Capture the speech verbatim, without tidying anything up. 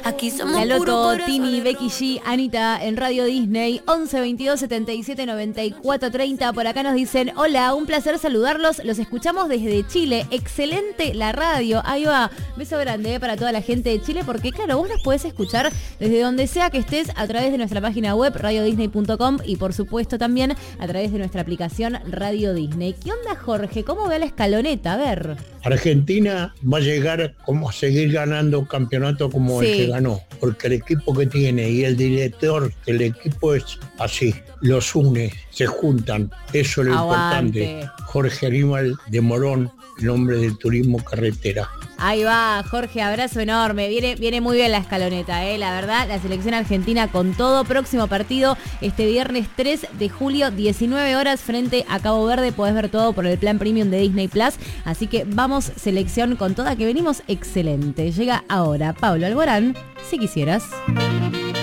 Aquí somos La Loto, puro Tini, corazón. Becky G, Anita en Radio Disney, once veintidós setenta y siete noventa y cuatro treinta. Por acá nos dicen, hola, un placer saludarlos. Los escuchamos desde Chile. Excelente la radio. Ahí va. Beso grande eh, para toda la gente de Chile, porque claro, vos nos podés escuchar desde donde sea que estés a través de nuestra página web radio disney punto com y por supuesto también a través de nuestra aplicación Radio Disney. ¿Qué onda, Jorge? ¿Cómo ve la escaloneta? A ver. Argentina va a llegar como a seguir ganando campeonato como Sí. el que ganó, porque el equipo que tiene y el director del equipo es así, los une, se juntan, eso es lo Aguante. importante. Jorge Aníbal de Morón, el hombre del turismo carretera. Ahí va, Jorge, abrazo enorme. Viene, viene muy bien la escaloneta, ¿eh? La verdad, la selección argentina con todo. Próximo partido este viernes tres de julio, diecinueve horas, frente a Cabo Verde. Podés ver todo por el plan premium de Disney Plus. Así que vamos, selección con toda, que venimos excelente. Llega ahora Pablo Alborán, si quisieras.